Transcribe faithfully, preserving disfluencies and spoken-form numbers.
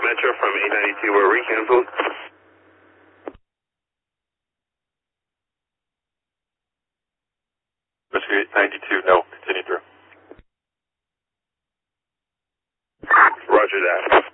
Metro from eight ninety-two, we're recanceled. Rescue eight ninety-two, no, continue through. Roger that.